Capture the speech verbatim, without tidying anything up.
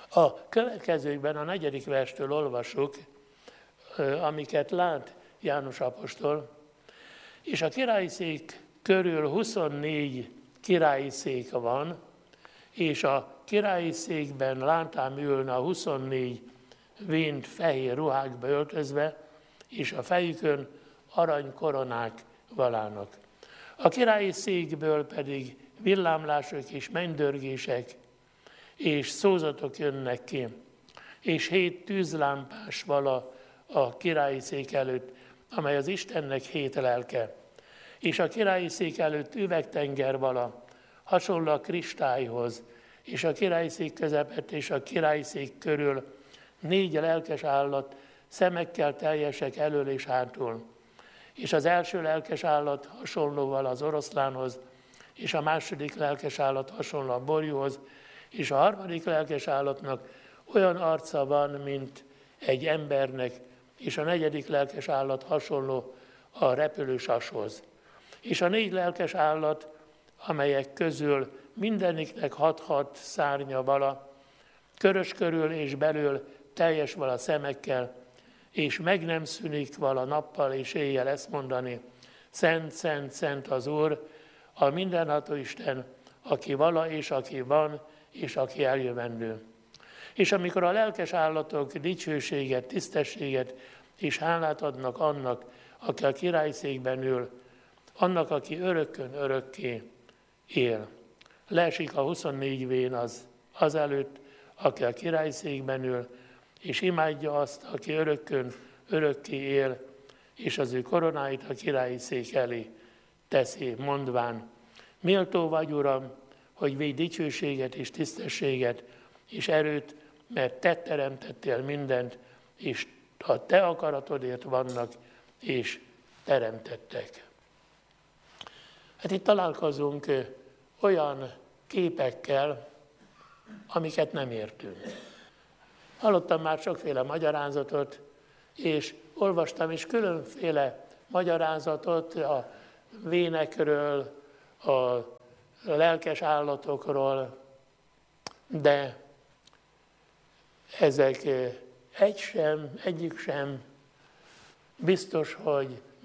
A következőkben a negyedik verstől olvasjuk, amiket lát János apostol, és a királyi szék körül huszonnégy királyi szék van, és a királyi székben lántám ülne a huszonnégy vént fehér ruhákba öltözve, és a fejükön aranykoronák valának. A királyi székből pedig villámlások és mennydörgések és szózatok jönnek ki, és hét tűzlámpás vala a királyi szék előtt, amely az Istennek hét lelke. És a királyi szék előtt üvegtenger vala, hasonló a kristályhoz, és a királyi szék közepett és a királyi szék körül négy lelkes állat, szemekkel teljesek elől és hátul. És az első lelkes állat hasonlóval az oroszlánhoz, és a második lelkes állat hasonló a borjúhoz, és a harmadik lelkes állatnak olyan arca van, mint egy embernek, és a negyedik lelkes állat hasonló a repülő sashoz. És a négy lelkes állat, amelyek közül mindeniknek hat-hat szárnya vala, körös körül és belül teljes vala szemekkel, és meg nem szűnik vala nappal és éjjel ezt mondani, szent, szent, szent az Úr, a mindenható Isten, aki vala és aki van, és aki eljövendő. És amikor a lelkes állatok dicsőséget, tisztességet és hálát adnak annak, aki a királyszékben ül, annak, aki örökkön örökké él. Leesik a huszonnégy vén az, az előtt, aki a királyszékben ül, és imádja azt, aki örökkön örökké él, és az ő koronáit a királyi szék elé teszi, mondván, méltó vagy, Uram, hogy védj dicsőséget és tisztességet és erőt, mert te teremtettél mindent, és a te akaratodért vannak, és teremtettek. Hát itt találkozunk olyan képekkel, amiket nem értünk. Hallottam már sokféle magyarázatot, és olvastam is különféle magyarázatot a vénekről, a lelkes állatokról, de ezek egy sem, egyik sem biztos, hogy